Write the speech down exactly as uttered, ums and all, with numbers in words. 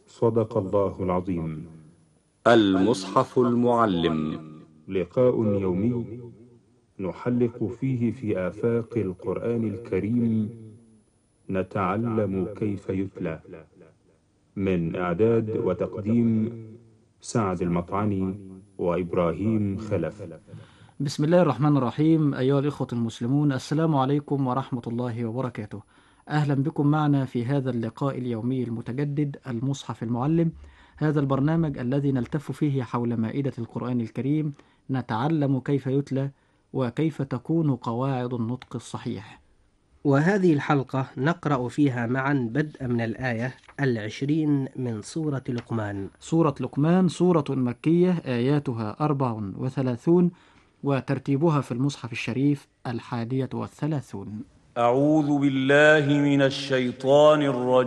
صدق الله العظيم. المصحف المعلم، لقاء يومي نحلق فيه في آفاق القرآن الكريم، نتعلم كيف يتلى. من إعداد وتقديم سعد المطعني وإبراهيم خلف. بسم الله الرحمن الرحيم. أيها الإخوة المسلمون، السلام عليكم ورحمة الله وبركاته. أهلا بكم معنا في هذا اللقاء اليومي المتجدد المصحف المعلم، هذا البرنامج الذي نلتف فيه حول مائدة القرآن الكريم، نتعلم كيف يتلى وكيف تكون قواعد النطق الصحيح. وهذه الحلقة نقرأ فيها معا بدءا من الآية العشرين من سورة لقمان. سورة لقمان سورة مكية، آياتها أربع وثلاثون، وترتيبها في المصحف الشريف الحادية والثلاثون. أعوذ بالله من الشيطان الرجيم.